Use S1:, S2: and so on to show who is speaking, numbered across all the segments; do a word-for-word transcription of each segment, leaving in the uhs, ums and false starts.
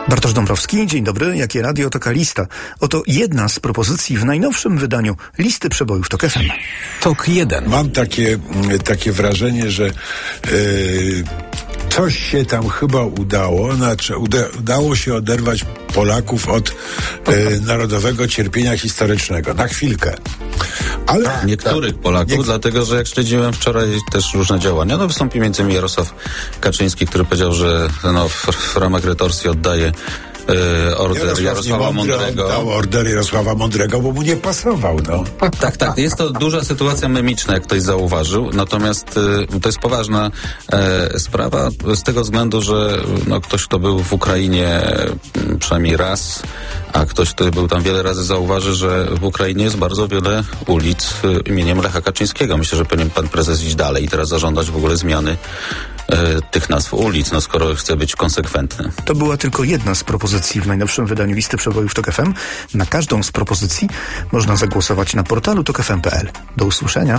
S1: Bartosz Dąbrowski, dzień dobry. Jakie radio, taka lista. Oto jedna z propozycji w najnowszym wydaniu listy przebojów Tok F M.
S2: Tok jeden.
S3: Mam takie, takie wrażenie, że yy, coś się tam chyba udało, znaczy uda, udało się oderwać Polaków od yy, narodowego cierpienia historycznego. Na chwilkę. Ale
S4: niektórych tak, Polaków, niek- dlatego że jak śledziłem wczoraj też różne działania, no wystąpił między innymi Jarosław Kaczyński, który powiedział, że no, w, w ramach retorsji oddaje Yy, order Jarosław Jarosława Mądrego.
S3: Dał order Jarosława Mądrego, bo mu nie pasował, no.
S4: Tak, tak. Jest to duża sytuacja memiczna, jak ktoś zauważył. Natomiast yy, to jest poważna yy, sprawa z tego względu, że no, ktoś, kto był w Ukrainie yy, przynajmniej raz, a ktoś, kto był tam wiele razy, zauważy, że w Ukrainie jest bardzo wiele ulic yy, imieniem Lecha Kaczyńskiego. Myślę, że powinien pan prezes iść dalej i teraz zażądać w ogóle zmiany tych nazw ulic, no skoro chce być konsekwentny.
S1: To była tylko jedna z propozycji w najnowszym wydaniu listy przebojów Tok F M. Na każdą z propozycji można zagłosować na portalu tok f m kropka p l. Do usłyszenia.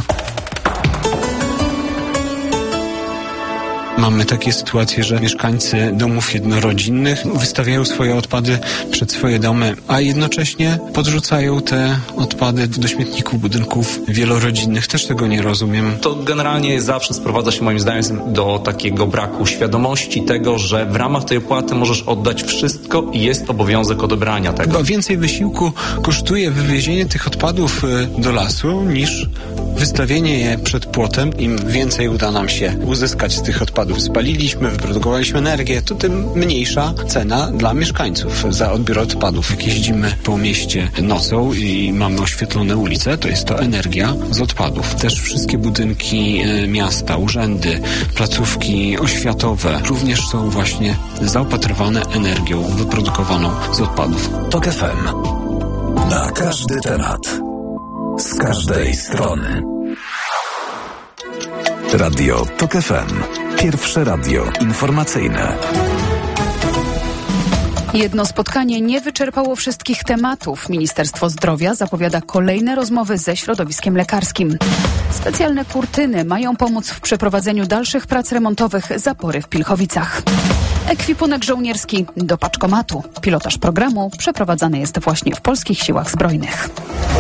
S2: Mamy takie sytuacje, że mieszkańcy domów jednorodzinnych wystawiają swoje odpady przed swoje domy, a jednocześnie podrzucają te odpady do śmietników budynków wielorodzinnych. Też tego nie rozumiem.
S5: To generalnie zawsze sprowadza się moim zdaniem do takiego braku świadomości tego, że w ramach tej opłaty możesz oddać wszystko i jest obowiązek odebrania tego.
S2: Chyba więcej wysiłku kosztuje wywiezienie tych odpadów do lasu niż wystawienie je przed płotem. Im więcej uda nam się uzyskać z tych odpadów, spaliliśmy, wyprodukowaliśmy energię, to tym mniejsza cena dla mieszkańców za odbiór odpadów. Jak jeździmy po mieście nocą i mamy oświetlone ulice, to jest to energia z odpadów. Też wszystkie budynki e, miasta, urzędy, placówki oświatowe również są właśnie zaopatrywane energią wyprodukowaną z odpadów.
S6: Tok F M. Na każdy temat. Z każdej strony. Radio Tok F M. Pierwsze radio informacyjne.
S7: Jedno spotkanie nie wyczerpało wszystkich tematów. Ministerstwo Zdrowia zapowiada kolejne rozmowy ze środowiskiem lekarskim. Specjalne kurtyny mają pomóc w przeprowadzeniu dalszych prac remontowych zapory w Pilchowicach. Ekwipunek żołnierski do paczkomatu. Pilotaż programu przeprowadzany jest właśnie w Polskich Siłach Zbrojnych.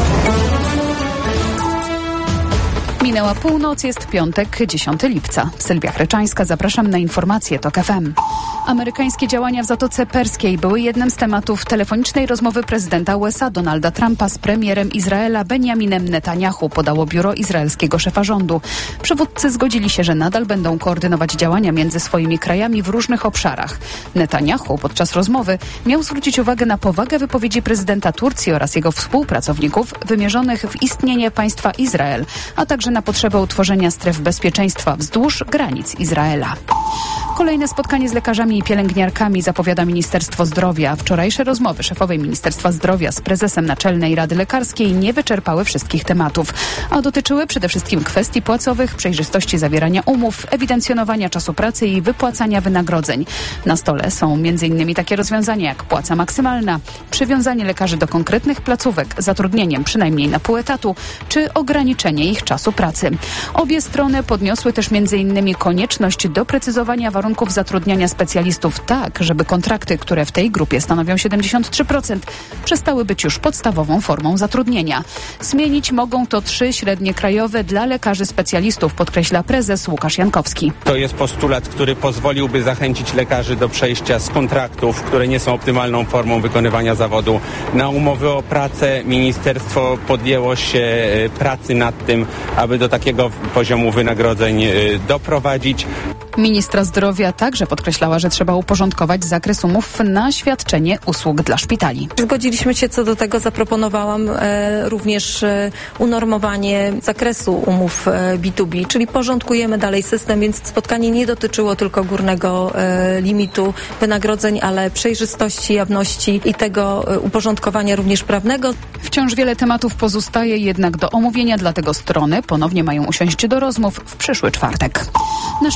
S7: Minęła północ, jest piątek, dziesiątego lipca. Sylwia Chryczańska, zapraszam na informacje Tok F M. Amerykańskie działania w Zatoce Perskiej były jednym z tematów telefonicznej rozmowy prezydenta U S A Donalda Trumpa z premierem Izraela Benjaminem Netanyahu, podało biuro izraelskiego szefa rządu. Przywódcy zgodzili się, że nadal będą koordynować działania między swoimi krajami w różnych obszarach. Netanyahu podczas rozmowy miał zwrócić uwagę na powagę wypowiedzi prezydenta Turcji oraz jego współpracowników wymierzonych w istnienie państwa Izrael, a także na potrzebę utworzenia stref bezpieczeństwa wzdłuż granic Izraela. Kolejne spotkanie z lekarzami i pielęgniarkami zapowiada Ministerstwo Zdrowia. Wczorajsze rozmowy szefowej Ministerstwa Zdrowia z prezesem Naczelnej Rady Lekarskiej nie wyczerpały wszystkich tematów, a dotyczyły przede wszystkim kwestii płacowych, przejrzystości zawierania umów, ewidencjonowania czasu pracy i wypłacania wynagrodzeń. Na stole są między innymi takie rozwiązania jak płaca maksymalna, przywiązanie lekarzy do konkretnych placówek, zatrudnieniem przynajmniej na pół etatu, czy ograniczenie ich czasu pracy. Obie strony podniosły też między innymi konieczność doprecyzowania warunków zatrudniania specjalistów tak, żeby kontrakty, które w tej grupie stanowią siedemdziesiąt trzy procent, przestały być już podstawową formą zatrudnienia. Zmienić mogą to trzy średnie krajowe dla lekarzy specjalistów, podkreśla prezes Łukasz Jankowski.
S8: To jest postulat, który pozwoliłby zachęcić lekarzy do przejścia z kontraktów, które nie są optymalną formą wykonywania zawodu, na umowy o pracę. Ministerstwo podjęło się pracy nad tym, aby do takiego poziomu wynagrodzeń doprowadzić.
S7: Ministra Zdrowia także podkreślała, że trzeba uporządkować zakres umów na świadczenie usług dla szpitali.
S9: Zgodziliśmy się co do tego, zaproponowałam e, również e, unormowanie zakresu umów e, B dwa B, czyli porządkujemy dalej system, więc spotkanie nie dotyczyło tylko górnego e, limitu wynagrodzeń, ale przejrzystości, jawności i tego e, uporządkowania również prawnego.
S7: Wciąż wiele tematów pozostaje jednak do omówienia, dlatego strony ponownie mają usiąść do rozmów w przyszły czwartek. Na szczegóły i do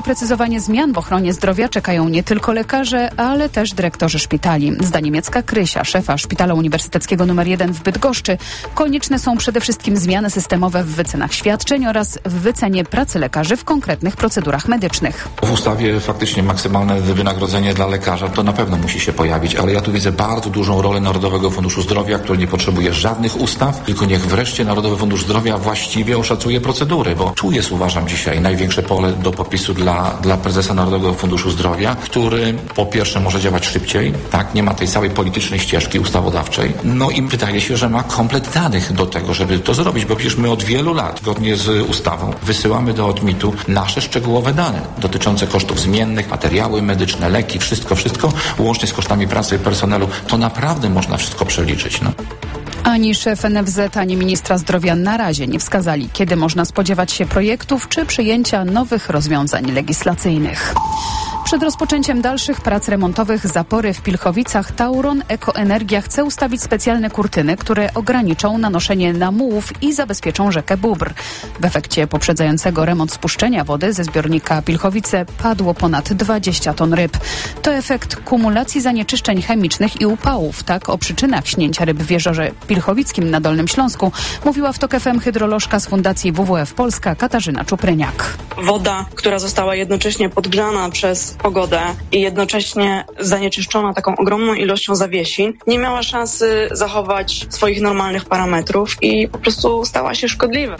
S7: doprecyzowanie zmian w ochronie zdrowia czekają nie tylko lekarze, ale też dyrektorzy szpitali. Zdaniem Jacka Krysia, szefa Szpitala Uniwersyteckiego numer jeden w Bydgoszczy, konieczne są przede wszystkim zmiany systemowe w wycenach świadczeń oraz w wycenie pracy lekarzy w konkretnych procedurach medycznych.
S10: W ustawie faktycznie maksymalne wynagrodzenie dla lekarza to na pewno musi się pojawić, ale ja tu widzę bardzo dużą rolę Narodowego Funduszu Zdrowia, który nie potrzebuje żadnych ustaw, tylko niech wreszcie Narodowy Fundusz Zdrowia właściwie oszacuje procedury, bo tu jest, uważam, dzisiaj największe pole do popisu dla, dla prezesa Narodowego Funduszu Zdrowia, który po pierwsze może działać szybciej, tak, nie ma tej całej politycznej ścieżki ustawodawczej, no i wydaje się, że ma komplet danych do tego, żeby to zrobić, bo przecież my od wielu lat, zgodnie z ustawą, wysyłamy do odmitu nasze szczegółowe dane dotyczące kosztów zmiennych, materiały medyczne, leki, wszystko, wszystko, łącznie z kosztami pracy personelu, to naprawdę można wszystko przeliczyć, no.
S7: Ani szef N F Z, ani ministra zdrowia na razie nie wskazali, kiedy można spodziewać się projektów czy przyjęcia nowych rozwiązań legislacyjnych. Przed rozpoczęciem dalszych prac remontowych zapory w Pilchowicach Tauron Ekoenergia chce ustawić specjalne kurtyny, które ograniczą nanoszenie namułów i zabezpieczą rzekę Bóbr. W efekcie poprzedzającego remont spuszczenia wody ze zbiornika Pilchowice padło ponad dwadzieścia ton ryb. To efekt kumulacji zanieczyszczeń chemicznych i upałów. Tak o przyczynach śnięcia ryb w jeziorze Pilchowickim na Dolnym Śląsku mówiła w TOK F M hydrolożka z Fundacji W W F Polska Katarzyna Czupryniak.
S11: Woda, która została jednocześnie podgrzana przez pogodę i jednocześnie zanieczyszczona taką ogromną ilością zawiesin, nie miała szansy zachować swoich normalnych parametrów i po prostu stała się szkodliwa.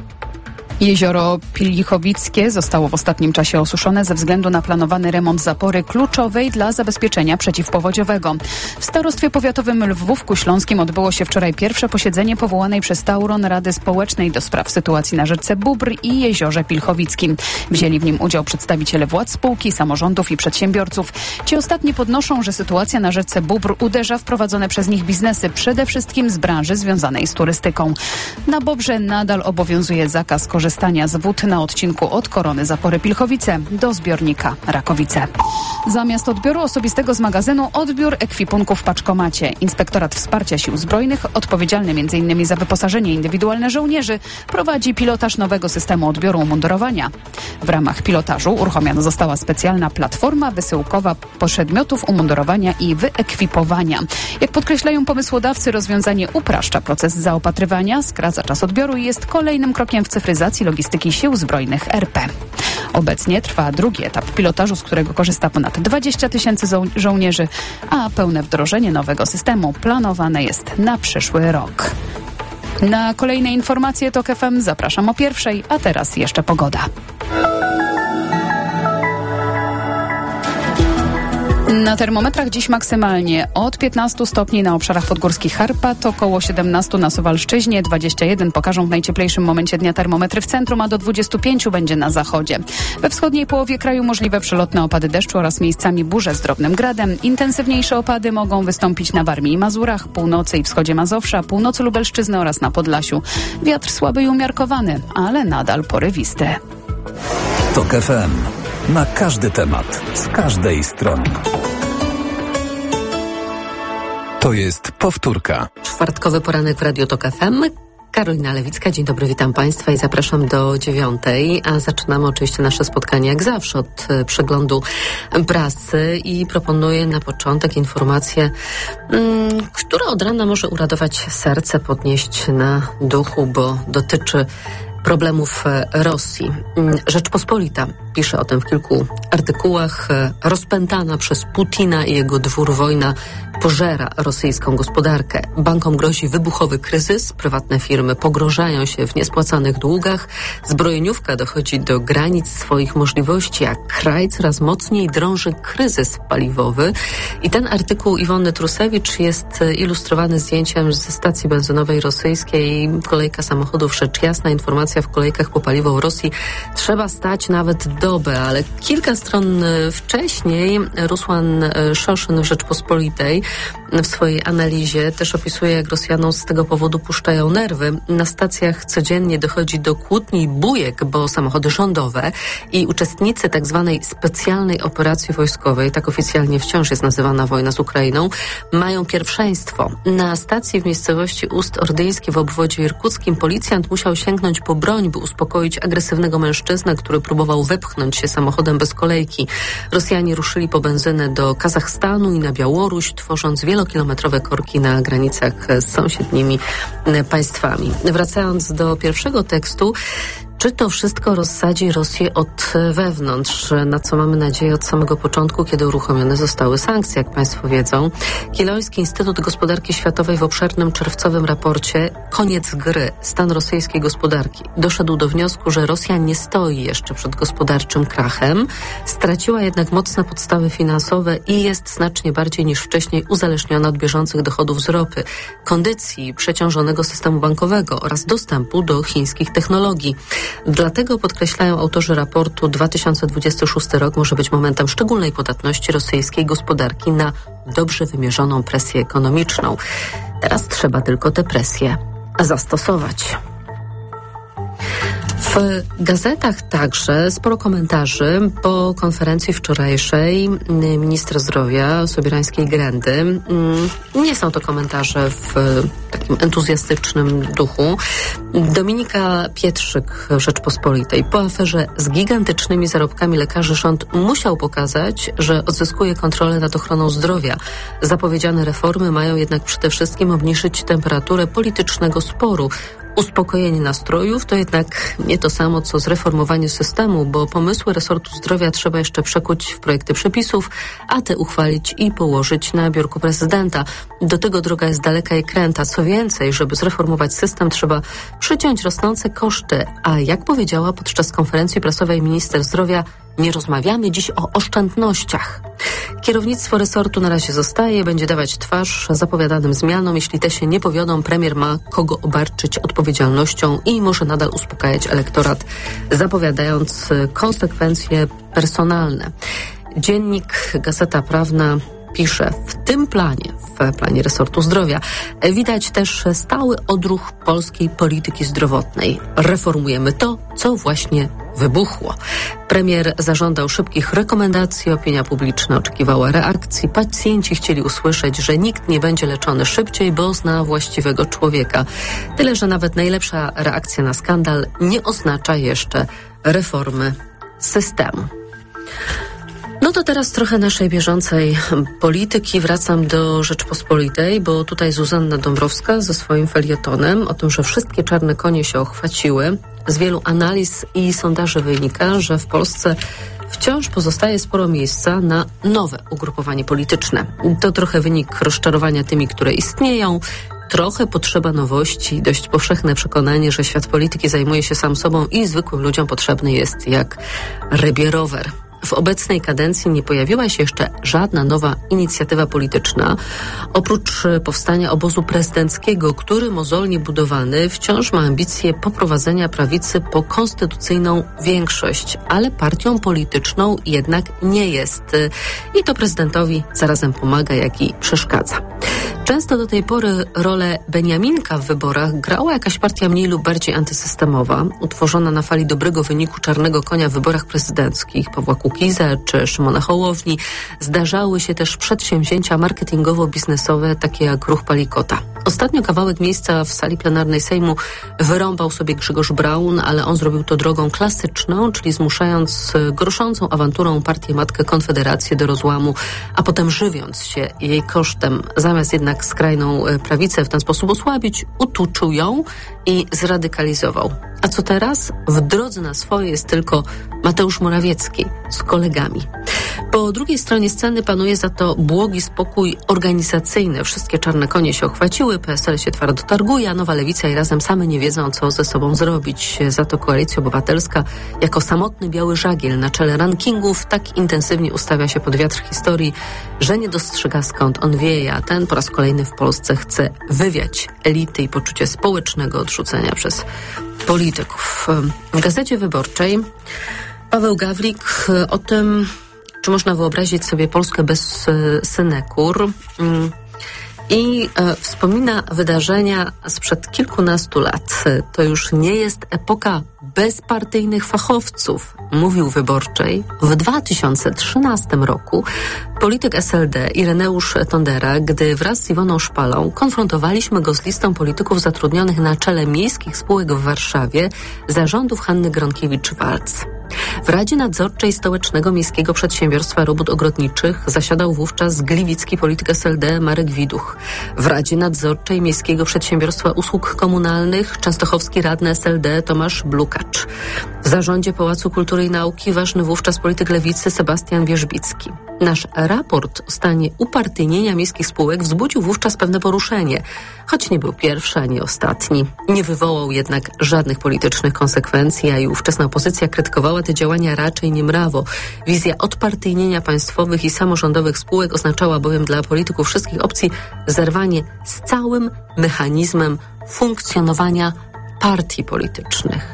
S7: Jezioro Pilchowickie zostało w ostatnim czasie osuszone ze względu na planowany remont zapory kluczowej dla zabezpieczenia przeciwpowodziowego. W Starostwie Powiatowym Lwówku Śląskim odbyło się wczoraj pierwsze posiedzenie powołanej przez Tauron Rady Społecznej do spraw sytuacji na rzece Bóbr i Jeziorze Pilchowickim. Wzięli w nim udział przedstawiciele władz spółki, samorządów i przedsiębiorców. Ci ostatni podnoszą, że sytuacja na rzece Bóbr uderza w prowadzone przez nich biznesy, przede wszystkim z branży związanej z turystyką. Na Bobrze nadal obowiązuje zakaz korzystania z wód na odcinku od Korony Zapory Pilchowice do zbiornika Rakowice. Zamiast odbioru osobistego z magazynu, odbiór ekwipunku w paczkomacie. Inspektorat Wsparcia Sił Zbrojnych, odpowiedzialny między innymi za wyposażenie indywidualne żołnierzy, prowadzi pilotaż nowego systemu odbioru umundurowania. W ramach pilotażu uruchomiona została specjalna platforma wysyłkowa przedmiotów umundurowania i wyekwipowania. Jak podkreślają pomysłodawcy, rozwiązanie upraszcza proces zaopatrywania, skraca czas odbioru i jest kolejnym krokiem w cyfryzacji logistyki Sił Zbrojnych R P. Obecnie trwa drugi etap pilotażu, z którego korzysta ponad dwadzieścia tysięcy żo- żołnierzy, a pełne wdrożenie nowego systemu planowane jest na przyszły rok. Na kolejne informacje TOK F M zapraszam o pierwszej, a teraz jeszcze pogoda. Na termometrach dziś maksymalnie od piętnastu stopni na obszarach podgórskich Karpat, około siedemnaście na Suwalszczyźnie, dwadzieścia jeden pokażą w najcieplejszym momencie dnia termometry w centrum, a do dwudziestu pięciu będzie na zachodzie. We wschodniej połowie kraju możliwe przelotne opady deszczu oraz miejscami burze z drobnym gradem. Intensywniejsze opady mogą wystąpić na Warmii i Mazurach, północy i wschodzie Mazowsza, północy Lubelszczyzny oraz na Podlasiu. Wiatr słaby i umiarkowany, ale nadal porywisty.
S6: TOK F M. Na każdy temat, z każdej strony. To jest powtórka.
S12: Czwartkowy poranek w Radiu TOK F M. Karolina Lewicka, dzień dobry, witam Państwa i zapraszam do dziewiątej, a zaczynamy oczywiście nasze spotkanie jak zawsze od przeglądu prasy i proponuję na początek informację, mm, która od rana może uradować serce, podnieść na duchu, bo dotyczy problemów Rosji. Rzeczpospolita pisze o tym w kilku artykułach. Rozpętana przez Putina i jego dwór wojna pożera rosyjską gospodarkę. Bankom grozi wybuchowy kryzys, prywatne firmy pogrążają się w niespłacanych długach, zbrojeniówka dochodzi do granic swoich możliwości, a kraj coraz mocniej drąży kryzys paliwowy. I ten artykuł Iwony Trusewicz jest ilustrowany zdjęciem ze stacji benzynowej rosyjskiej. Kolejka samochodów, rzecz jasna, informacja: w kolejkach po paliwo w Rosji trzeba stać nawet dobę, ale kilka stron wcześniej Rusłan Szoszyn w Rzeczpospolitej w swojej analizie też opisuje, jak Rosjanom z tego powodu puszczają nerwy. Na stacjach codziennie dochodzi do kłótni i bujek, bo samochody rządowe i uczestnicy tak zwanej specjalnej operacji wojskowej, tak oficjalnie wciąż jest nazywana wojna z Ukrainą, mają pierwszeństwo. Na stacji w miejscowości Ust-Ordyjskie w obwodzie irkuckim policjant musiał sięgnąć po broń, by uspokoić agresywnego mężczyznę, który próbował wepchnąć się samochodem bez kolejki. Rosjanie ruszyli po benzynę do Kazachstanu i na Białoruś, tworząc wielokilometrowe korki na granicach z sąsiednimi państwami. Wracając do pierwszego tekstu, czy to wszystko rozsadzi Rosję od wewnątrz, na co mamy nadzieję od samego początku, kiedy uruchomione zostały sankcje, jak Państwo wiedzą? Kielonski Instytut Gospodarki Światowej w obszernym czerwcowym raporcie Koniec gry. Stan rosyjskiej gospodarki doszedł do wniosku, że Rosja nie stoi jeszcze przed gospodarczym krachem, straciła jednak mocne podstawy finansowe i jest znacznie bardziej niż wcześniej uzależniona od bieżących dochodów z ropy, kondycji przeciążonego systemu bankowego oraz dostępu do chińskich technologii. Dlatego, podkreślają autorzy raportu, dwa tysiące dwudziesty szósty rok może być momentem szczególnej podatności rosyjskiej gospodarki na dobrze wymierzoną presję ekonomiczną. Teraz trzeba tylko tę presję zastosować. W gazetach także sporo komentarzy po konferencji wczorajszej ministra zdrowia Sobierańskiej-Grendy. Nie są to komentarze w takim entuzjastycznym duchu. Dominika Pietrzyk w Rzeczpospolitej. Po aferze z gigantycznymi zarobkami lekarzy rząd musiał pokazać, że odzyskuje kontrolę nad ochroną zdrowia. Zapowiedziane reformy mają jednak przede wszystkim obniżyć temperaturę politycznego sporu. Uspokojenie nastrojów to jednak nie to samo, co zreformowanie systemu, bo pomysły resortu zdrowia trzeba jeszcze przekuć w projekty przepisów, a te uchwalić i położyć na biurku prezydenta. Do tego droga jest daleka i kręta. Co więcej, żeby zreformować system, trzeba przyciąć rosnące koszty, a jak powiedziała podczas konferencji prasowej minister zdrowia, nie rozmawiamy dziś o oszczędnościach. Kierownictwo resortu na razie zostaje, będzie dawać twarz zapowiadanym zmianom. Jeśli te się nie powiodą, premier ma kogo obarczyć odpowiedzialnością i może nadal uspokajać elektorat, zapowiadając konsekwencje personalne. Dziennik Gazeta Prawna pisze, w tym planie, w planie resortu zdrowia, widać też stały odruch polskiej polityki zdrowotnej. Reformujemy to, co właśnie wybuchło. Premier zażądał szybkich rekomendacji, opinia publiczna oczekiwała reakcji, pacjenci chcieli usłyszeć, że nikt nie będzie leczony szybciej, bo zna właściwego człowieka. Tyle, że nawet najlepsza reakcja na skandal nie oznacza jeszcze reformy systemu. No to teraz trochę naszej bieżącej polityki. Wracam do Rzeczpospolitej, bo tutaj Zuzanna Dąbrowska ze swoim felietonem o tym, że wszystkie czarne konie się ochwaciły. Z wielu analiz i sondaży wynika, że w Polsce wciąż pozostaje sporo miejsca na nowe ugrupowanie polityczne. To trochę wynik rozczarowania tymi, które istnieją, trochę potrzeba nowości i dość powszechne przekonanie, że świat polityki zajmuje się sam sobą i zwykłym ludziom potrzebny jest jak rybie rower. W obecnej kadencji nie pojawiła się jeszcze żadna nowa inicjatywa polityczna. Oprócz powstania obozu prezydenckiego, który mozolnie budowany wciąż ma ambicje poprowadzenia prawicy po konstytucyjną większość, ale partią polityczną jednak nie jest. I to prezydentowi zarazem pomaga, jak i przeszkadza. Często do tej pory rolę Beniaminka w wyborach grała jakaś partia mniej lub bardziej antysystemowa, utworzona na fali dobrego wyniku czarnego konia w wyborach prezydenckich, Pawła Kukiza czy Szymona Hołowni. Zdarzały się też przedsięwzięcia marketingowo-biznesowe, takie jak ruch Palikota. Ostatnio kawałek miejsca w sali plenarnej Sejmu wyrąbał sobie Grzegorz Braun, ale on zrobił to drogą klasyczną, czyli zmuszając groszącą awanturą partię matkę Konfederację do rozłamu, a potem żywiąc się jej kosztem. Zamiast jednak skrajną prawicę w ten sposób osłabić, utuczył ją i zradykalizował. A co teraz? W drodze na swoje jest tylko Mateusz Morawiecki z kolegami. Po drugiej stronie sceny panuje za to błogi spokój organizacyjny. Wszystkie czarne konie się ochwaciły, P S L się twardo targuje, a Nowa Lewica i Razem same nie wiedzą, co ze sobą zrobić. Za to Koalicja Obywatelska jako samotny biały żagiel na czele rankingów tak intensywnie ustawia się pod wiatr historii, że nie dostrzega, skąd on wieje, a ten po raz kolejny w Polsce chce wywiać elity i poczucie społecznego odrzucenia przez polityków. W Gazecie Wyborczej Paweł Gawlik o tym, Czy można wyobrazić sobie Polskę bez synekur? I e, wspomina wydarzenia sprzed kilkunastu lat. To już nie jest epoka bezpartyjnych fachowców, mówił Wyborczej w dwa tysiące trzynastym roku polityk S L D Ireneusz Tondera, gdy wraz z Iwoną Szpalą konfrontowaliśmy go z listą polityków zatrudnionych na czele miejskich spółek w Warszawie zarządów Hanny Gronkiewicz-Waltz. W Radzie Nadzorczej Stołecznego Miejskiego Przedsiębiorstwa Robót Ogrodniczych zasiadał wówczas gliwicki polityk S L D Marek Widuch. W Radzie Nadzorczej Miejskiego Przedsiębiorstwa Usług Komunalnych częstochowski radny S L D Tomasz Blukacz. W zarządzie Pałacu Kultury i Nauki ważny wówczas polityk lewicy Sebastian Wierzbicki. Nasz raport o stanie upartyjnienia miejskich spółek wzbudził wówczas pewne poruszenie, choć nie był pierwszy ani ostatni. Nie wywołał jednak żadnych politycznych konsekwencji, a i ówczesna opozycja krytykowała te działania raczej niemrawo. Wizja odpartyjnienia państwowych i samorządowych spółek oznaczała bowiem dla polityków wszystkich opcji zerwanie z całym mechanizmem funkcjonowania partii politycznych.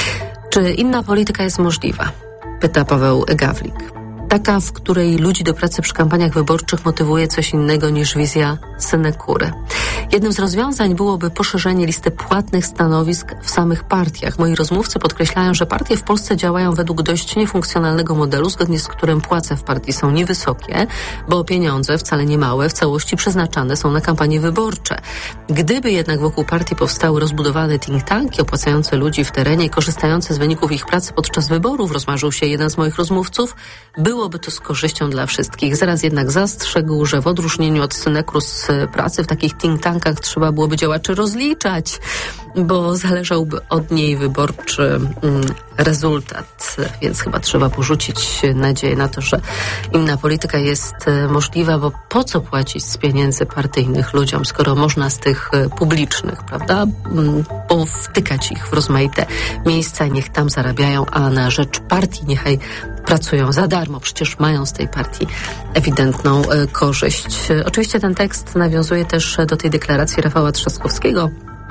S12: Czy inna polityka jest możliwa? Pyta Paweł Gawlik. Taka, w której ludzi do pracy przy kampaniach wyborczych motywuje coś innego niż wizja synekury. Jednym z rozwiązań byłoby poszerzenie listy płatnych stanowisk w samych partiach. Moi rozmówcy podkreślają, że partie w Polsce działają według dość niefunkcjonalnego modelu, zgodnie z którym płace w partii są niewysokie, bo pieniądze, wcale nie małe, w całości przeznaczane są na kampanie wyborcze. Gdyby jednak wokół partii powstały rozbudowane think tanki opłacające ludzi w terenie i korzystające z wyników ich pracy podczas wyborów, rozmarzył się jeden z moich rozmówców, byłoby to z korzyścią dla wszystkich. Zaraz jednak zastrzegł, że w odróżnieniu od synekru z pracy w takich think tankach trzeba byłoby działaczy rozliczać, bo zależałby od niej wyborczy mm, rezultat. Więc chyba trzeba porzucić nadzieję na to, że inna polityka jest możliwa, bo po co płacić z pieniędzy partyjnych ludziom, skoro można z tych publicznych, prawda, powtykać ich w rozmaite miejsca, niech tam zarabiają, a na rzecz partii niechaj pracują za darmo, przecież mają z tej partii ewidentną y, korzyść. Oczywiście ten tekst nawiązuje też do tej deklaracji Rafała Trzaskowskiego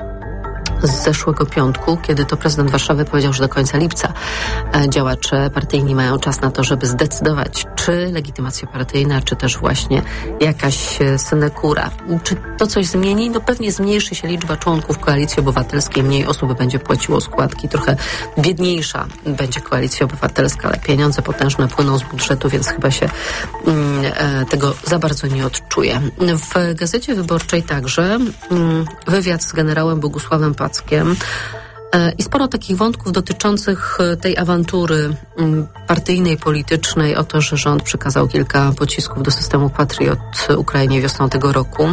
S12: z zeszłego piątku, kiedy to prezydent Warszawy powiedział, że do końca lipca działacze partyjni mają czas na to, żeby zdecydować, czy legitymacja partyjna, czy też właśnie jakaś synekura. Czy to coś zmieni? No pewnie zmniejszy się liczba członków Koalicji Obywatelskiej, mniej osób będzie płaciło składki, trochę biedniejsza będzie Koalicja Obywatelska, ale pieniądze potężne płyną z budżetu, więc chyba się mm, tego za bardzo nie odczuje. W Gazecie Wyborczej także mm, wywiad z generałem Bogusławem Packiem i sporo takich wątków dotyczących tej awantury partyjnej, politycznej, o to, że rząd przekazał kilka pocisków do systemu Patriot Ukrainie wiosną tego roku.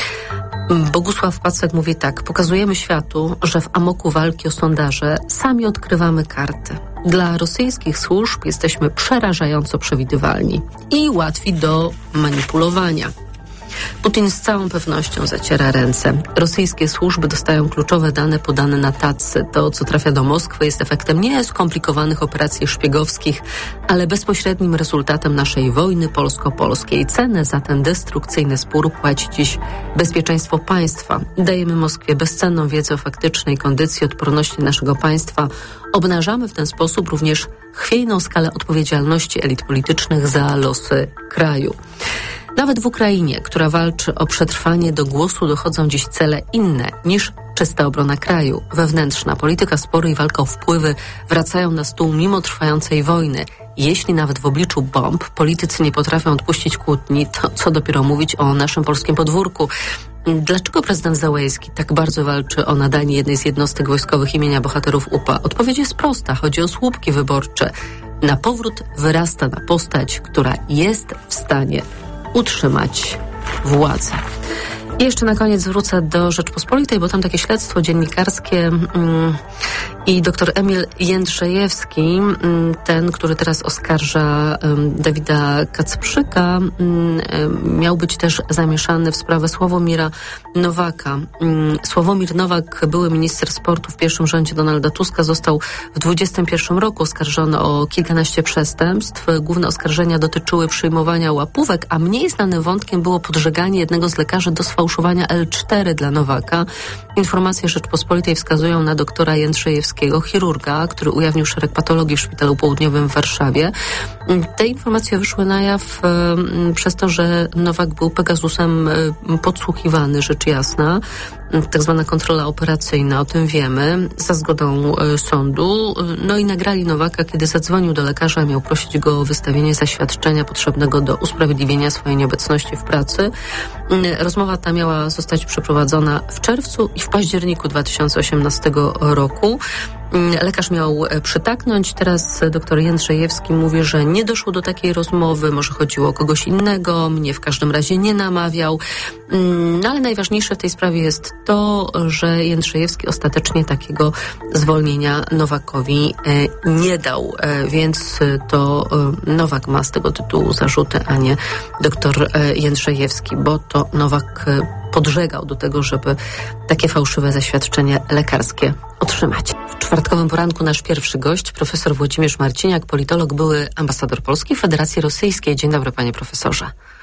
S12: Bogusław Pacek mówi tak: pokazujemy światu, że w amoku walki o sondaże sami odkrywamy karty. Dla rosyjskich służb jesteśmy przerażająco przewidywalni i łatwi do manipulowania. Putin z całą pewnością zaciera ręce. Rosyjskie służby dostają kluczowe dane podane na tacy. To, co trafia do Moskwy, jest efektem nie skomplikowanych operacji szpiegowskich, ale bezpośrednim rezultatem naszej wojny polsko-polskiej. Cenę za ten destrukcyjny spór płaci dziś bezpieczeństwo państwa. Dajemy Moskwie bezcenną wiedzę o faktycznej kondycji, odporności naszego państwa. Obnażamy w ten sposób również chwiejną skalę odpowiedzialności elit politycznych za losy kraju. Nawet w Ukrainie, która walczy o przetrwanie, do głosu dochodzą dziś cele inne niż czysta obrona kraju. Wewnętrzna polityka, spory i walka o wpływy wracają na stół mimo trwającej wojny. Jeśli nawet w obliczu bomb politycy nie potrafią odpuścić kłótni, to co dopiero mówić o naszym polskim podwórku. Dlaczego prezydent Załęski tak bardzo walczy o nadanie jednej z jednostek wojskowych imienia bohaterów U P A? Odpowiedź jest prosta. Chodzi o słupki wyborcze. Na powrót wyrasta na postać, która jest w stanie utrzymać władzę. I jeszcze na koniec wrócę do Rzeczpospolitej, bo tam takie śledztwo dziennikarskie mm, i dr Emil Jędrzejewski, mm, ten, który teraz oskarża mm, Dawida Kacprzyka, mm, miał być też zamieszany w sprawę Sławomira Nowaka. Mm, Sławomir Nowak, były minister sportu w pierwszym rządzie Donalda Tuska, został w dwudziestym pierwszym roku oskarżony o kilkanaście przestępstw. Główne oskarżenia dotyczyły przyjmowania łapówek, a mniej znanym wątkiem było podżeganie jednego z lekarzy do sfałszowania L cztery dla Nowaka. Informacje Rzeczpospolitej wskazują na doktora Jędrzejewskiego Jędrzejewskiego, chirurga, który ujawnił szereg patologii w szpitalu południowym w Warszawie. Te informacje wyszły na jaw y, przez to, że Nowak był Pegasusem y, podsłuchiwany, rzecz jasna. Tak zwana kontrola operacyjna, o tym wiemy, za zgodą y, sądu. No i nagrali Nowaka, kiedy zadzwonił do lekarza, miał prosić go o wystawienie zaświadczenia potrzebnego do usprawiedliwienia swojej nieobecności w pracy. Y, rozmowa ta miała zostać przeprowadzona w czerwcu i w październiku dwa tysiące osiemnastego roku. Lekarz miał przytaknąć. Teraz doktor Jędrzejewski mówi, że nie doszło do takiej rozmowy, może chodziło o kogoś innego, mnie w każdym razie nie namawiał. No ale najważniejsze w tej sprawie jest to, że Jędrzejewski ostatecznie takiego zwolnienia Nowakowi nie dał, więc to Nowak ma z tego tytułu zarzuty, a nie doktor Jędrzejewski, bo to Nowak podżegał do tego, żeby takie fałszywe zaświadczenie lekarskie otrzymać. W czwartkowym poranku nasz pierwszy gość, profesor Włodzimierz Marciniak, politolog, były ambasador Polski w Federacji Rosyjskiej. Dzień dobry, panie profesorze.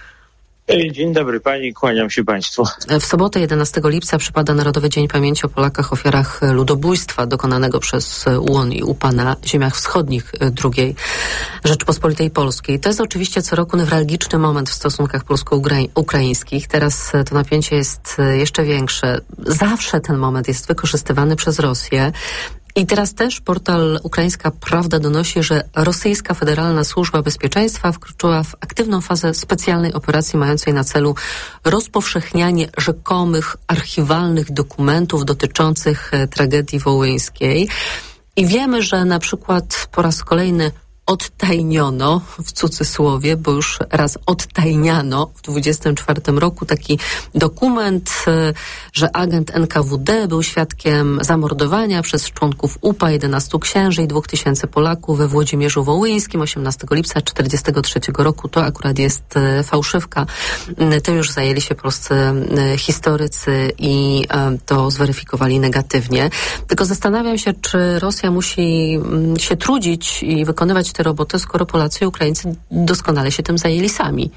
S13: Dzień dobry pani, kłaniam się państwu.
S12: W sobotę jedenastego lipca przypada Narodowy Dzień Pamięci o Polakach, ofiarach ludobójstwa dokonanego przez U O N i U P A na ziemiach wschodnich drugiej Rzeczpospolitej Polskiej. To jest oczywiście co roku newralgiczny moment w stosunkach polsko-ukraińskich. Teraz to napięcie jest jeszcze większe. Zawsze ten moment jest wykorzystywany przez Rosję. I teraz też portal Ukraińska Prawda donosi, że rosyjska Federalna Służba Bezpieczeństwa wkroczyła w aktywną fazę specjalnej operacji mającej na celu rozpowszechnianie rzekomych archiwalnych dokumentów dotyczących tragedii wołyńskiej. I wiemy, że na przykład po raz kolejny odtajniono, w cudzysłowie, bo już raz odtajniano w dwudziestym czwartym roku taki dokument, że agent N K W D był świadkiem zamordowania przez członków U P A jedenastu księży i dwóch tysięcy Polaków we Włodzimierzu Wołyńskim osiemnastego lipca tysiąc dziewięćset czterdziestego trzeciego roku. To akurat jest fałszywka. Tym już zajęli się polscy historycy i to zweryfikowali negatywnie. Tylko zastanawiam się, czy Rosja musi się trudzić i wykonywać tę robotę, skoro Polacy i Ukraińcy doskonale się tym zajęli sami.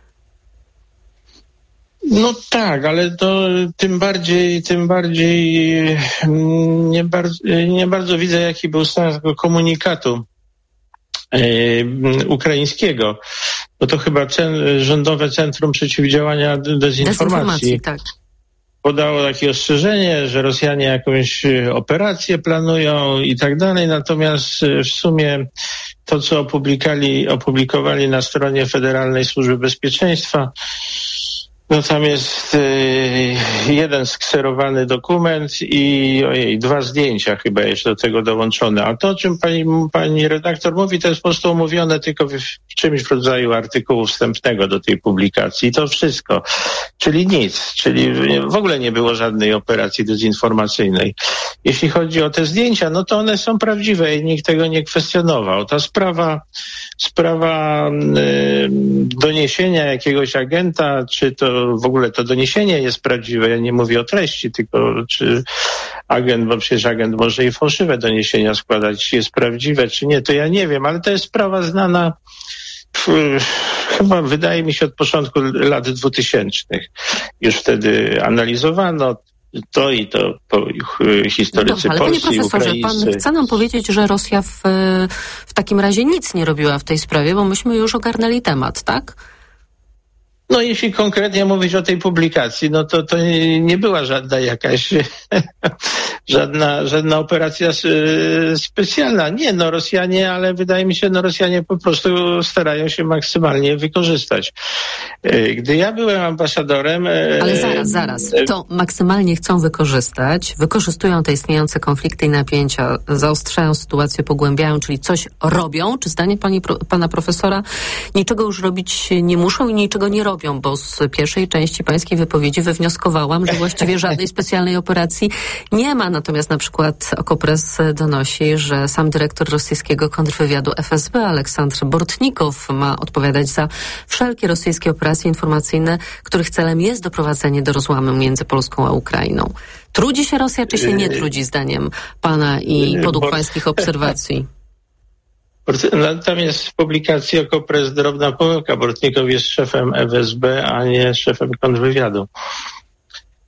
S13: No tak, ale to tym bardziej, tym bardziej nie bardzo, nie bardzo widzę, jaki był sens tego komunikatu e, ukraińskiego, bo to chyba cen, Rządowe Centrum Przeciwdziałania Dezinformacji, Dezinformacji tak. podało takie ostrzeżenie, że Rosjanie jakąś operację planują i tak dalej, natomiast w sumie to, co opublikowali, opublikowali na stronie Federalnej Służby Bezpieczeństwa, no tam jest y, jeden skserowany dokument i ojej, dwa zdjęcia chyba jeszcze do tego dołączone. A to, o czym pani, pani redaktor mówi, to jest po prostu omówione tylko w, w czymś w rodzaju artykułu wstępnego do tej publikacji. I to wszystko. Czyli nic. Czyli w ogóle nie było żadnej operacji dezinformacyjnej. Jeśli chodzi o te zdjęcia, no to one są prawdziwe i nikt tego nie kwestionował. Ta sprawa, sprawa y, doniesienia jakiegoś agenta, czy to w ogóle to doniesienie jest prawdziwe, ja nie mówię o treści, tylko czy agent, bo przecież agent może i fałszywe doniesienia składać, czy jest prawdziwe, czy nie, to ja nie wiem, ale to jest sprawa znana chyba wydaje mi się od początku lat dwutysięcznych. Już wtedy analizowano to i to po, historycy
S12: Dobrze, ale
S13: polscy
S12: panie profesorze,
S13: i ukraińscy.
S12: Pan chce nam powiedzieć, że Rosja w, w takim razie nic nie robiła w tej sprawie, bo myśmy już ogarnęli temat, tak?
S13: No jeśli konkretnie mówić o tej publikacji, no to to nie była żadna jakaś żadna, żadna operacja specjalna. Nie, no Rosjanie, ale wydaje mi się, no Rosjanie po prostu starają się maksymalnie wykorzystać. Gdy ja byłem ambasadorem...
S12: Ale zaraz, zaraz. To maksymalnie chcą wykorzystać, wykorzystują te istniejące konflikty i napięcia, zaostrzają sytuację, pogłębiają, czyli coś robią. Czy zdaniem pani, pana profesora niczego już robić nie muszą i niczego nie robią? Bo z pierwszej części pańskiej wypowiedzi wywnioskowałam, że właściwie żadnej specjalnej operacji nie ma. Natomiast na przykład Okopres donosi, że sam dyrektor rosyjskiego kontrwywiadu F S B Aleksandr Bortnikow ma odpowiadać za wszelkie rosyjskie operacje informacyjne, których celem jest doprowadzenie do rozłamu między Polską a Ukrainą. Trudzi się Rosja, czy się nie trudzi, zdaniem pana i podług pańskich obserwacji?
S13: Tam jest w publikacji Okopres drobna pomyłka. Bortnikow jest szefem F S B, a nie szefem kontrwywiadu.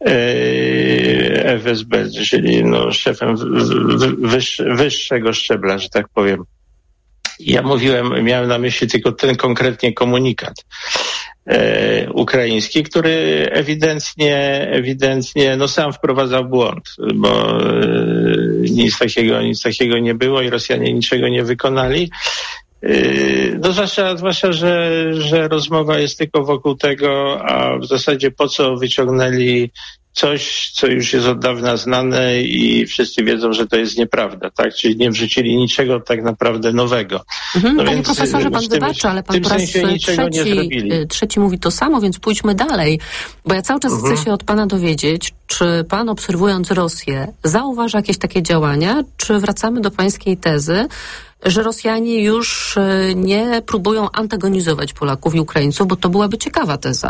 S13: F S B, czyli no, szefem wyższe, wyższego szczebla, że tak powiem. Ja mówiłem, miałem na myśli tylko ten konkretnie komunikat e, ukraiński, który ewidentnie, ewidentnie, no sam wprowadzał błąd, bo e, nic takiego, nic takiego nie było i Rosjanie niczego nie wykonali. E, no zwłaszcza, zwłaszcza że, że rozmowa jest tylko wokół tego, a w zasadzie po co wyciągnęli coś, co już jest od dawna znane i wszyscy wiedzą, że to jest nieprawda, tak? Czyli nie wrzucili niczego tak naprawdę nowego.
S12: Mhm,
S13: no
S12: panie
S13: więc
S12: profesorze, pan
S13: w tym,
S12: wybaczy, ale pan
S13: w tym
S12: po raz
S13: sensie
S12: trzeci, trzeci mówi to samo, więc pójdźmy dalej. Bo ja cały czas mhm. chcę się od pana dowiedzieć, czy pan, obserwując Rosję, zauważa jakieś takie działania, czy wracamy do pańskiej tezy, że Rosjanie już nie próbują antagonizować Polaków i Ukraińców, bo to byłaby ciekawa teza.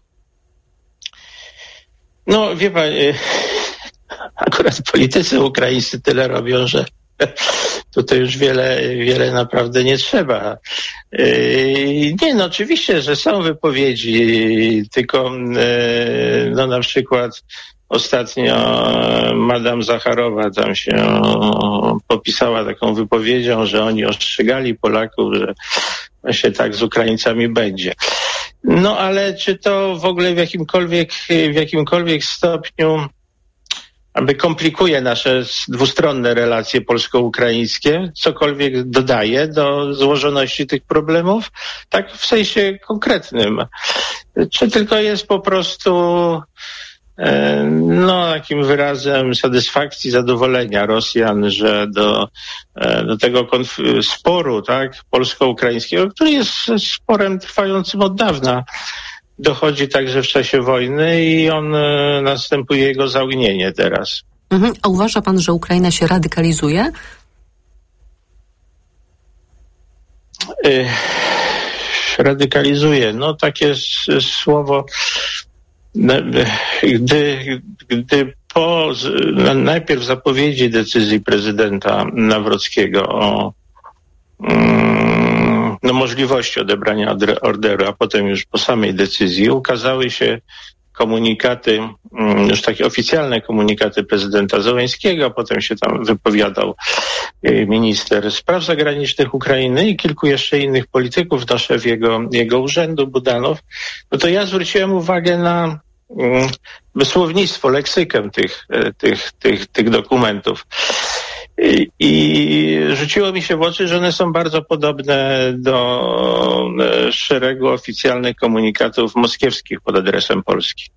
S13: No, wie pan, akurat politycy ukraińscy tyle robią, że tutaj już wiele, wiele naprawdę nie trzeba. Nie, no oczywiście, że są wypowiedzi, tylko no na przykład ostatnio Madame Zacharowa tam się popisała taką wypowiedzią, że oni ostrzegali Polaków, że właśnie tak z Ukraińcami będzie. No ale czy to w ogóle w jakimkolwiek, w jakimkolwiek stopniu aby komplikuje nasze dwustronne relacje polsko-ukraińskie, cokolwiek dodaje do złożoności tych problemów, tak w sensie konkretnym. Czy tylko jest po prostu no takim wyrazem satysfakcji, zadowolenia Rosjan, że do, do tego konf- sporu, tak, polsko-ukraińskiego, który jest sporem trwającym od dawna, dochodzi także w czasie wojny i on następuje jego zaognienie teraz.
S12: Mhm. A uważa pan, że Ukraina się radykalizuje?
S13: Y- radykalizuje, no takie s- słowo. Gdy, gdy po najpierw zapowiedzi decyzji prezydenta Nawrockiego o mm, no, możliwości odebrania orderu, a potem już po samej decyzji ukazały się komunikaty, już takie oficjalne komunikaty prezydenta Zełenskiego, potem się tam wypowiadał minister spraw zagranicznych Ukrainy i kilku jeszcze innych polityków, na szef jego, jego urzędu, Budanow, no to ja zwróciłem uwagę na um, słownictwo, leksykę tych, tych, tych, tych dokumentów. I, I rzuciło mi się w oczy, że one są bardzo podobne do szeregu oficjalnych komunikatów moskiewskich pod adresem Polski.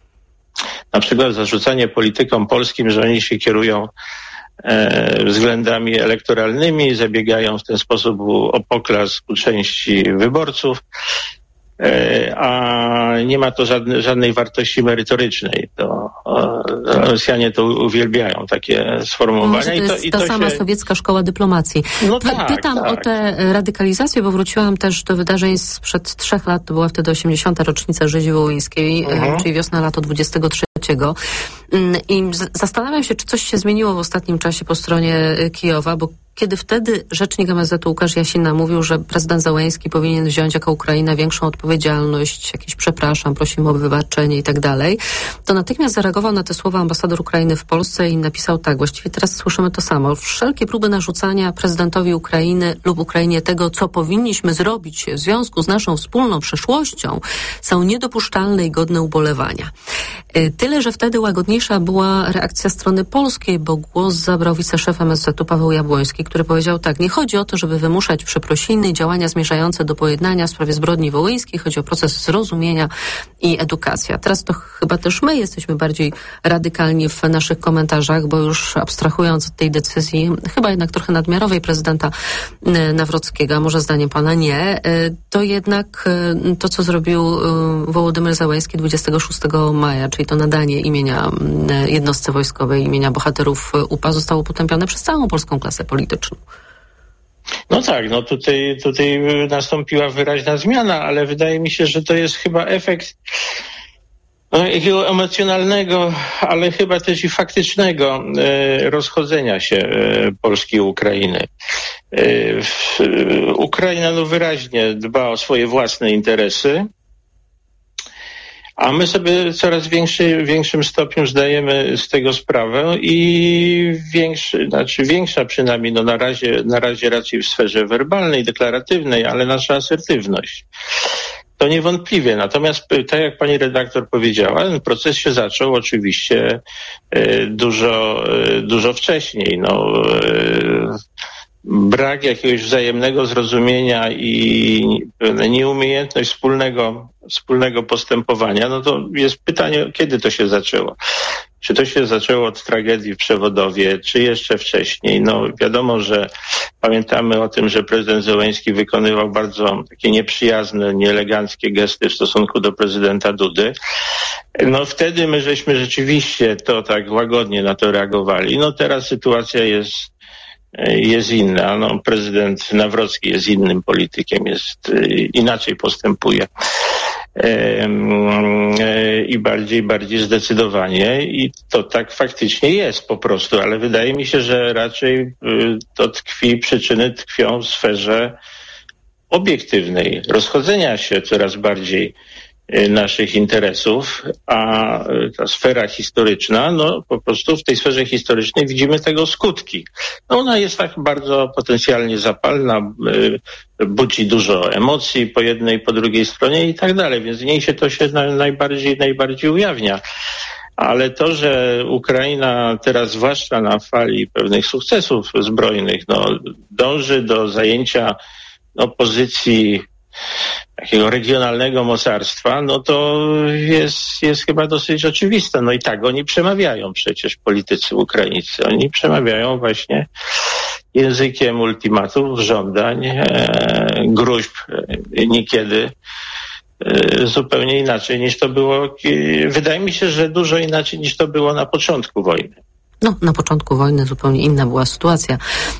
S13: Na przykład zarzucanie politykom polskim, że oni się kierują e, względami elektoralnymi, zabiegają w ten sposób o poklask u części wyborców, e, a nie ma to żadne, żadnej wartości merytorycznej. To e, Rosjanie to uwielbiają, takie sformułowania.
S12: Może to jest
S13: I to,
S12: ta
S13: i to
S12: sama
S13: się...
S12: sowiecka szkoła dyplomacji.
S13: No
S12: P-
S13: tak,
S12: Pytam
S13: tak.
S12: o tę radykalizację, bo wróciłam też do wydarzeń sprzed trzech lat, to była wtedy osiemdziesiąta rocznica rzezi wołyńskiej, mhm. czyli wiosna, lato dwudziestego trzeciego. I z- zastanawiam się, czy coś się zmieniło w ostatnim czasie po stronie Kijowa, bo kiedy wtedy rzecznik M S Z Łukasz Jasina mówił, że prezydent Zełenski powinien wziąć jako Ukraina większą odpowiedzialność, jakieś przepraszam, prosimy o wybaczenie i tak dalej, to natychmiast zareagował na te słowa ambasador Ukrainy w Polsce i napisał tak, właściwie teraz słyszymy to samo. Wszelkie próby narzucania prezydentowi Ukrainy lub Ukrainie tego, co powinniśmy zrobić w związku z naszą wspólną przeszłością, są niedopuszczalne i godne ubolewania. Tyle, że wtedy łagodniejsza była reakcja strony polskiej, bo głos zabrał wiceszef M S Z-u Paweł Jabłoński, który powiedział tak, nie chodzi o to, żeby wymuszać przeprosiny i działania zmierzające do pojednania w sprawie zbrodni wołyńskiej, chodzi o proces zrozumienia i edukacja. Teraz to chyba też my jesteśmy bardziej radykalni w naszych komentarzach, bo już abstrahując od tej decyzji, chyba jednak trochę nadmiarowej prezydenta Nawrockiego, a może zdaniem pana nie, to jednak to, co zrobił Wołodymyr Zełenski dwudziestego szóstego maja, czyli to nadanie imienia jednostce wojskowej, imienia bohaterów U P A, zostało potępione przez całą polską klasę polityczną.
S13: No tak, no tutaj, tutaj nastąpiła wyraźna zmiana, ale wydaje mi się, że to jest chyba efekt no, jakiego emocjonalnego, ale chyba też i faktycznego e, rozchodzenia się e, Polski i Ukrainy. E, w, Ukraina no, wyraźnie dba o swoje własne interesy, A my sobie coraz większy, w większym stopniu zdajemy z tego sprawę i większy, znaczy większa przynajmniej, no na razie, na razie raczej w sferze werbalnej, deklaratywnej, ale nasza asertywność. To niewątpliwie. Natomiast tak jak pani redaktor powiedziała, ten proces się zaczął oczywiście e, dużo, e, dużo wcześniej. No, e, brak jakiegoś wzajemnego zrozumienia i nieumiejętność wspólnego, wspólnego postępowania, no to jest pytanie, kiedy to się zaczęło. Czy to się zaczęło od tragedii w Przewodowie, czy jeszcze wcześniej? No wiadomo, że pamiętamy o tym, że prezydent Zełenski wykonywał bardzo takie nieprzyjazne, nieeleganckie gesty w stosunku do prezydenta Dudy. No wtedy my żeśmy rzeczywiście to tak łagodnie na to reagowali. No teraz sytuacja jest jest inna. No, prezydent Nawrocki jest innym politykiem, jest inaczej postępuje i bardziej, bardziej zdecydowanie i to tak faktycznie jest po prostu, ale wydaje mi się, że raczej to tkwi, przyczyny tkwią w sferze obiektywnej, rozchodzenia się coraz bardziej naszych interesów, a ta sfera historyczna, no po prostu w tej sferze historycznej widzimy tego skutki. No ona jest tak bardzo potencjalnie zapalna, budzi dużo emocji po jednej, po drugiej stronie i tak dalej, więc w niej się to się najbardziej, najbardziej ujawnia. Ale to, że Ukraina teraz, zwłaszcza na fali pewnych sukcesów zbrojnych, no dąży do zajęcia no, pozycji takiego regionalnego mocarstwa, no to jest, jest chyba dosyć oczywiste. No i tak oni przemawiają przecież politycy ukraińscy. Oni przemawiają właśnie językiem ultimatów, żądań, e, gruźb, e, niekiedy e, zupełnie inaczej niż to było. E, wydaje mi się, że dużo inaczej niż to było na początku wojny.
S12: No, na początku wojny zupełnie inna była sytuacja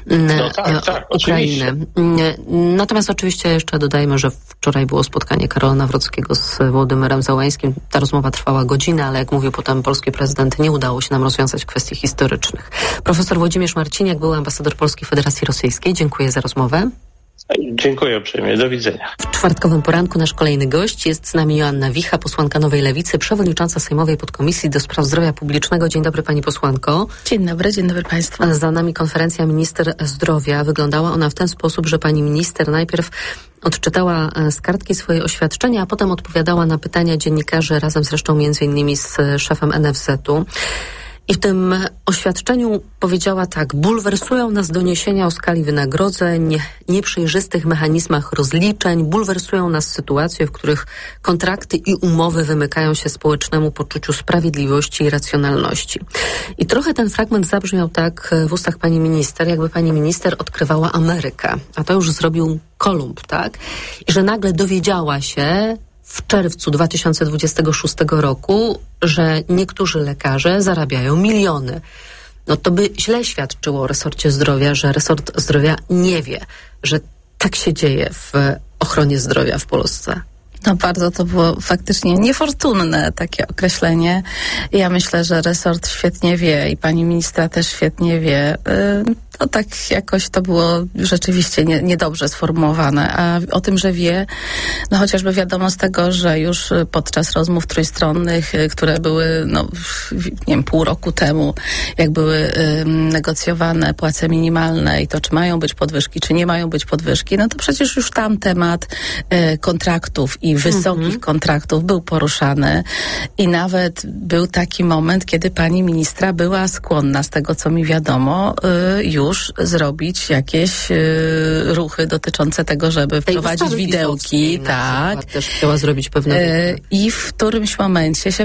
S13: no tak, tak,
S12: Ukrainy.
S13: Oczywiście.
S12: Natomiast oczywiście jeszcze dodajmy, że wczoraj było spotkanie Karola Nawrockiego z Wołodymyrem Zełenskim. Ta rozmowa trwała godzinę, ale jak mówił potem polski prezydent, nie udało się nam rozwiązać kwestii historycznych. Profesor Włodzimierz Marciniak, były ambasador Polskiej Federacji Rosyjskiej. Dziękuję za rozmowę.
S13: Dziękuję uprzejmie. Do widzenia.
S12: W czwartkowym poranku nasz kolejny gość jest z nami Joanna Wicha, posłanka Nowej Lewicy, przewodnicząca Sejmowej Podkomisji do Spraw Zdrowia Publicznego. Dzień dobry pani posłanko.
S14: Dzień dobry, dzień dobry państwu.
S12: Za nami konferencja minister zdrowia. Wyglądała ona w ten sposób, że pani minister najpierw odczytała z kartki swoje oświadczenia, a potem odpowiadała na pytania dziennikarzy, razem zresztą między innymi z szefem N F Z-u. I w tym oświadczeniu powiedziała tak: bulwersują nas doniesienia o skali wynagrodzeń, nieprzejrzystych mechanizmach rozliczeń, bulwersują nas sytuacje, w których kontrakty i umowy wymykają się społecznemu poczuciu sprawiedliwości i racjonalności. I trochę ten fragment zabrzmiał tak w ustach pani minister, jakby pani minister odkrywała Amerykę, a to już zrobił Kolumb, tak? I że nagle dowiedziała się w czerwcu dwa tysiące dwudziestego szóstego roku, że niektórzy lekarze zarabiają miliony. No to by źle świadczyło o resorcie zdrowia, że resort zdrowia nie wie, że tak się dzieje w ochronie zdrowia w Polsce.
S14: No bardzo to było faktycznie niefortunne takie określenie. Ja myślę, że resort świetnie wie i pani ministra też świetnie wie. To tak jakoś to było rzeczywiście nie, niedobrze sformułowane. A o tym, że wie, no chociażby wiadomo z tego, że już podczas rozmów trójstronnych, które były, no nie wiem, pół roku temu, jak były um, negocjowane płace minimalne i to, czy mają być podwyżki, czy nie mają być podwyżki, no to przecież już tam temat e, kontraktów i wysokich mhm. kontraktów był poruszany i nawet był taki moment, kiedy pani ministra była skłonna, z tego co mi wiadomo, y, już zrobić jakieś y, ruchy dotyczące tego, żeby
S12: tej
S14: wprowadzić widełki. Tak.
S12: Też chciała zrobić pewne
S14: y, I w którymś momencie się